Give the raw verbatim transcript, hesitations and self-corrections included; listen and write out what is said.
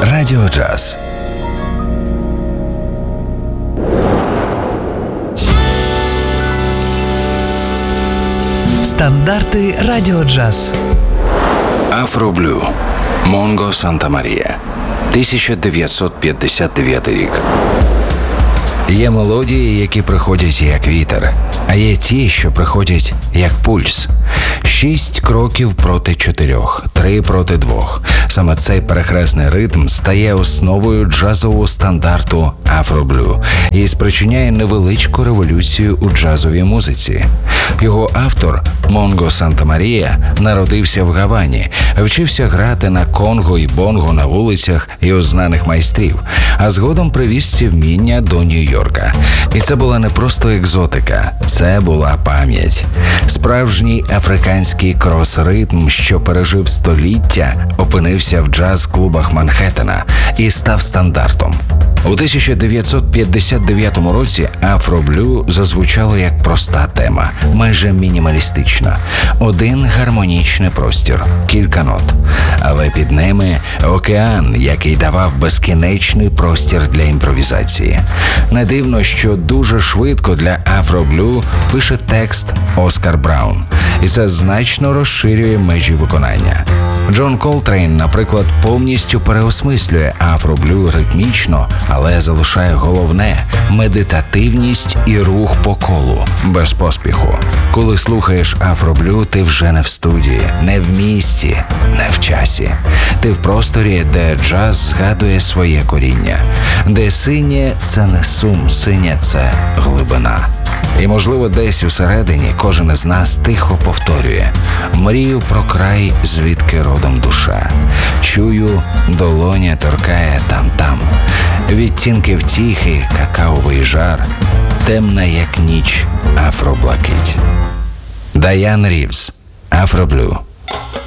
Радіо Джаз. Стандарти Радіо Джаз. Афроблю. Монго Санта-Марія. тисяча дев'ятсот п'ятдесят дев'ятий рік. Є мелодії, які приходять як вітер, а є ті, що приходять як пульс. Шість кроків проти чотирьох, три проти двох. Саме цей перехресний ритм стає основою джазового стандарту афроблю і спричиняє невеличку революцію у джазовій музиці. Його автор, Монго Санта-Марія, народився в Гавані, вчився грати на конго і бонго на вулицях і у знаних майстрів, а згодом привіз ці вміння до Нью-Йорка. І це була не просто екзотика, це була пам'ять. Справжній африканський крос-ритм, що пережив століття, опинився в джаз-клубах Манхеттена і став стандартом. У тисяча дев'ятсот п'ятдесят дев'ятому році афроблю зазвучало як проста тема, майже мінімалістична. Один гармонічний простір, кілька нот. Але під ними океан, який давав безкінечний простір для імпровізації. Не дивно, що дуже швидко для афроблю пише текст Оскар Браун. І це значно розширює межі виконання. Джон Колтрейн, наприклад, повністю переосмислює афроблю ритмічно, але залишає головне – медитативність і рух по колу, без поспіху. Коли слухаєш афроблю, ти вже не в студії, не в місті, не в часі. Ти в просторі, де джаз згадує своє коріння, де синє – це не сум, синє – це глибина. І, можливо, десь усередині кожен із нас тихо повторює: мрію про край, звідки родом душа. Чую, долоня торкає там-там. Відтінки втіхи, какаовий жар. Темна, як ніч, афроблакить. Дайан Рівз. Афроблю.